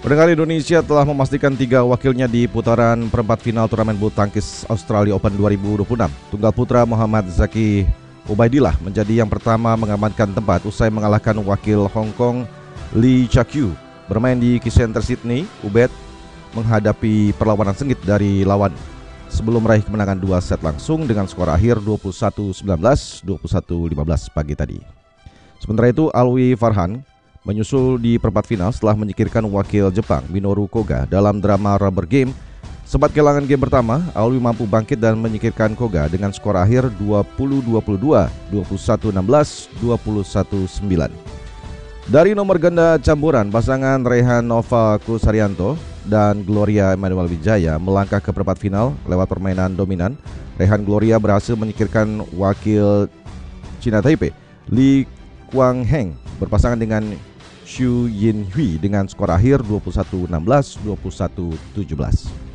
Pendengar, Indonesia telah memastikan 3 wakilnya di putaran perempat final turnamen bulu tangkis Australia Open 2026. Tunggal putra Muhammad Zaki Ubaidillah menjadi yang pertama mengamankan tempat usai mengalahkan wakil Hong Kong Lee Chia-kyu. Bermain di Key Center Sydney, Ubaid menghadapi perlawanan sengit dari lawan sebelum meraih kemenangan 2 set langsung dengan skor akhir 21-19, 21-15 pagi tadi. Sementara itu, Alwi Farhan menyusul di perempat final setelah menyingkirkan wakil Jepang Minoru Koga dalam drama rubber game. Sempat kehilangan game pertama, Alwi mampu bangkit dan menyingkirkan Koga dengan skor akhir 20-22, 21-16, 21-9. Dari nomor ganda campuran, pasangan Rehan Nova Kusarianto dan Gloria Emmanuel Wijaya melangkah ke perempat final lewat permainan dominan. Rehan Gloria berhasil menyingkirkan wakil Cina Taipei Li Kuang-heng berpasangan dengan Xu Yinhui dengan skor akhir 21-16, 21-17.